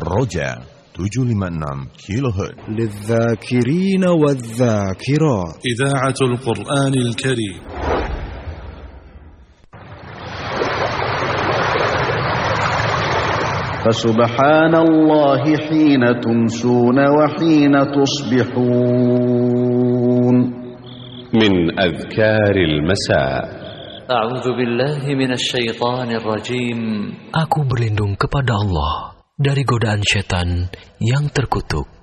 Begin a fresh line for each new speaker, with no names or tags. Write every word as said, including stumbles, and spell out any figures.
Roja tujuh lima enam kilohertz.
للذاكرين والذاكرات.
إذاعة القرآن الكريم.
فسبحان الله حين تمسون وحين تصبحون.
من أذكار المساء.
أعوذ بالله من الشيطان الرجيم.
Aku berlindung kepada Allah dari godaan setan yang terkutuk.